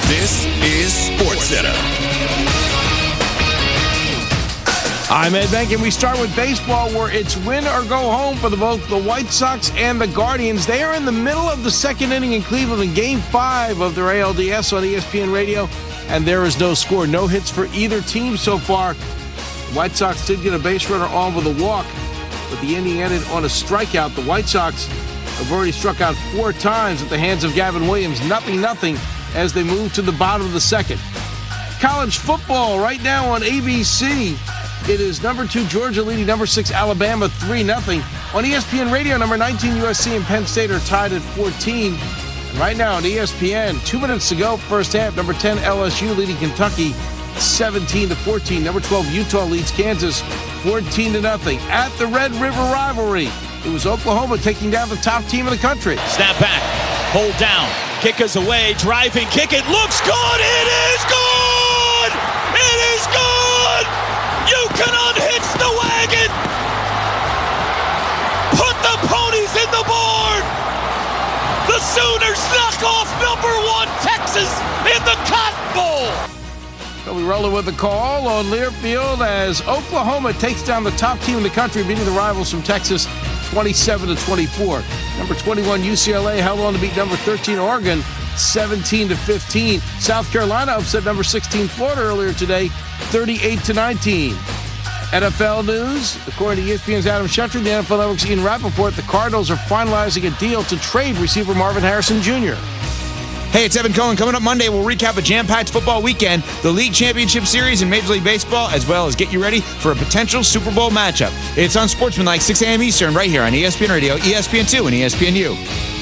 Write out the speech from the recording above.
This is SportsCenter. I'm Ed Bank, and we start with baseball, where it's win or go home for both the White Sox and the Guardians. They are in the middle of the second inning in Cleveland in Game 5 of their ALDS on ESPN Radio, and there is no score. No hits for either team so far. The White Sox did get a base runner on with a walk, but the inning ended on a strikeout. The White Sox have already struck out 4 times at the hands of Gavin Williams. 0-0 as they move to the bottom of the second. College football right now on ABC. It is number 2 Georgia leading number 6 Alabama 3-0. On ESPN Radio, number 19 USC and Penn State are tied at 14. And right now on ESPN, 2 minutes to go, first half, number 10 LSU leading Kentucky 17-14. Number 12 Utah leads Kansas 14-0. At the Red River rivalry, it was Oklahoma taking down the top team in the country. Snap back, hold down, kick is away, driving kick, it looks good, it is good! It is good! You can unhitch the wagon! Put the ponies in the board! The Sooners knock off number 1 Texas in the Cotton Bowl! So we rolling with the call on Learfield as Oklahoma takes down the top team in the country, beating the rivals from Texas 27-24. Number 21 UCLA held on to beat number 13 Oregon 17-15. South Carolina upset number 16 Florida earlier today 38-19. NFL news, according to ESPN's Adam Schefter, the NFL Network's Ian Rappaport, the Cardinals are finalizing a deal to trade receiver Marvin Harrison Jr. Hey, it's Evan Cohen. Coming up Monday, we'll recap a jam-packed football weekend, the League Championship Series in Major League Baseball, as well as get you ready for a potential Super Bowl matchup. It's on Sportsmanlike, 6 a.m. Eastern, right here on ESPN Radio, ESPN2, and ESPNU.